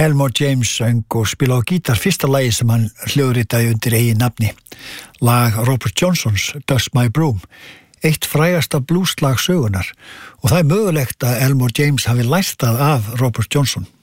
Elmore James söng og spila á gítar fyrsta lagi sem hann hljóðritaði undir eigin nafni. Lag Robert Johnsons, Dust My Broom, eitt frægasta blueslag sögunar og það mögulegt að Elmore James hafi lært það af Robert Johnson.